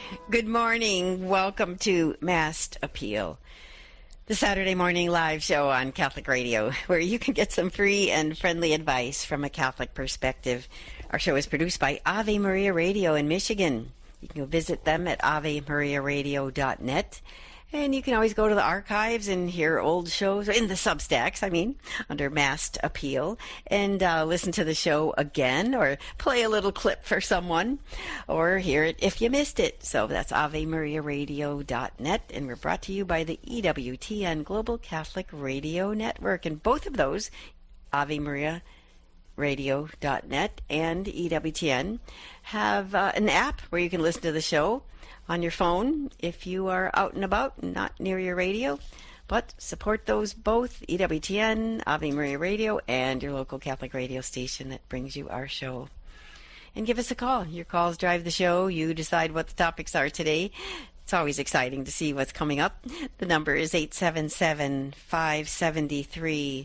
Good morning. Welcome to Masked Appeal, the Saturday morning live show on Catholic Radio, where you can get some free and friendly advice from a Catholic perspective. Our show is produced by Ave Maria Radio in Michigan. You can go visit them at avemariaradio.net. And you can always go to the archives and hear old shows, in the Substacks, under Masked Appeal, and listen to the show again or play a little clip for someone or hear it if you missed it. So that's avemariaradio.net, and we're brought to you by the EWTN Global Catholic Radio Network. And both of those, avemariaradio.net and EWTN, have an app where you can listen to the show on your phone if you are out and about, not near your radio. But support those both, EWTN, Ave Maria Radio, and your local Catholic radio station that brings you our show. And give us a call. Your calls drive the show. You decide what the topics are today. It's always exciting to see what's coming up. The number is 877-573-7825,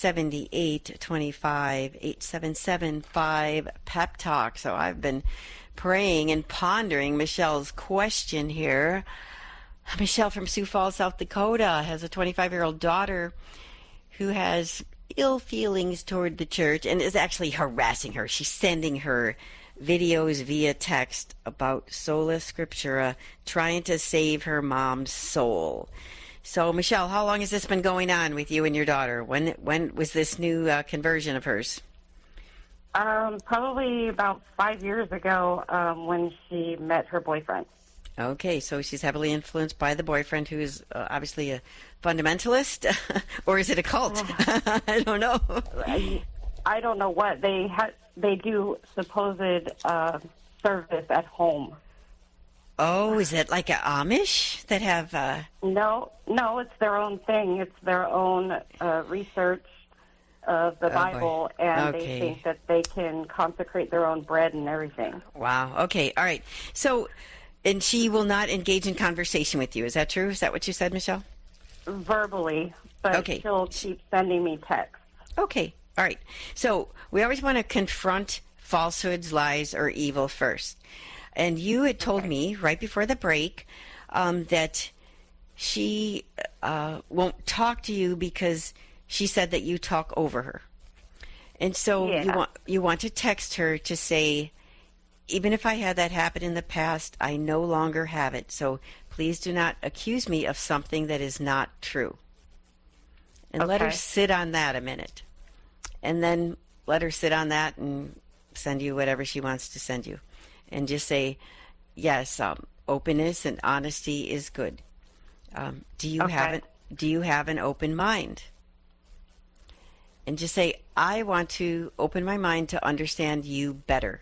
877-5-PEP-TALK. So I've been praying and pondering Michelle's question here. Michelle from Sioux Falls, South Dakota, has a 25-year-old daughter who has ill feelings toward the church and is actually harassing her. She's sending her videos via text about sola scriptura, trying to save her mom's soul. So, Michelle, how long has this been going on with you and your daughter? When was this new conversion of hers? Probably about 5 years ago when she met her boyfriend. Okay, so she's heavily influenced by the boyfriend, who is obviously a fundamentalist, or is it a cult? I don't know. I don't know what. They do supposed service at home. Oh, is it like a Amish that have... No, it's their own thing. It's their own research of the Bible, and they think that they can consecrate their own bread and everything. Wow. Okay. All right. So, and she will not engage in conversation with you. Is that true? Is that what you said, Michelle? Verbally, but she'll keep sending me texts. Okay. All right. So we always want to confront falsehoods, lies, or evil first. And you had told me right before the break that she won't talk to you because she said that you talk over her. And so you want to text her to say, even if I had that happen in the past, I no longer have it. So please do not accuse me of something that is not true. And let her sit on that a minute. And then let her sit on that and send you whatever she wants to send you. And just say, yes, openness and honesty is good. Do you have an open mind? And just say, I want to open my mind to understand you better.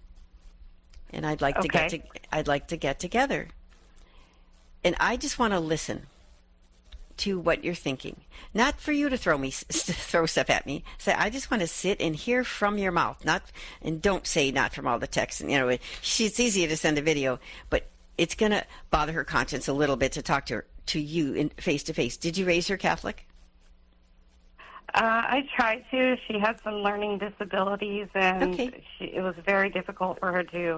And I'd like to get together. And I just want to listen to what you're thinking. Not for you to throw stuff at me. Say, I just want to sit and hear from your mouth. And don't say not from all the text. And it's easier to send a video, but it's going to bother her conscience a little bit to talk to you in face to face. Did you raise her Catholic? I tried to. She had some learning disabilities, and it was very difficult for her to